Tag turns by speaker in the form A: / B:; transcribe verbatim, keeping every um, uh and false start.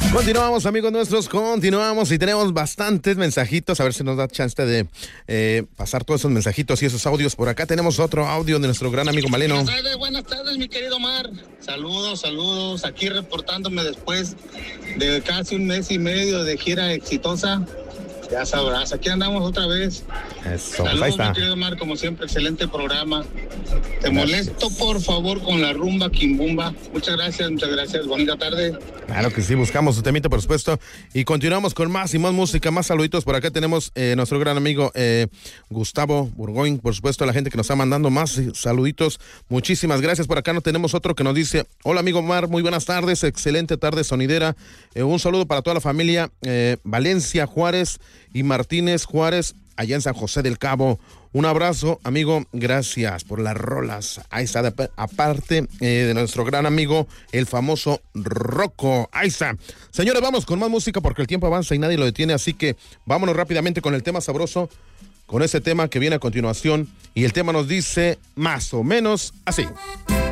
A: Continuamos, amigos nuestros, continuamos y tenemos bastantes mensajitos. A ver si nos da chance de eh, pasar todos esos mensajitos y esos audios. Por acá tenemos otro audio de nuestro gran amigo Maleno.
B: Buenas tardes, buenas tardes, mi querido Omar. Saludos, saludos. Aquí reportándome después de casi un mes y medio de gira exitosa. Ya sabrás, aquí andamos otra vez.
A: Eso,
B: saludos,
A: ahí está.
B: mi querido Omar, como siempre, excelente programa. Te molesto, por favor, con la rumba Quimbumba. Muchas gracias, muchas gracias. Bonita tarde.
A: Claro que sí, buscamos su temita, por supuesto. Y continuamos con más y más música, más saluditos. Por acá tenemos eh, nuestro gran amigo eh, Gustavo Burgoyne, por supuesto, la gente que nos está mandando más saluditos. Muchísimas gracias. Por acá no tenemos otro que nos dice: hola, amigo Omar, muy buenas tardes, excelente tarde sonidera. Eh, un saludo para toda la familia eh, Valencia Juárez y Martínez Juárez, allá en San José del Cabo. Un abrazo, amigo, gracias por las rolas. Ahí está, de, aparte eh, de nuestro gran amigo, el famoso Rocco. Ahí está. Señores, vamos con más música porque el tiempo avanza y nadie lo detiene, así que vámonos rápidamente con el tema sabroso, con ese tema que viene a continuación. Y el tema nos dice más o menos así.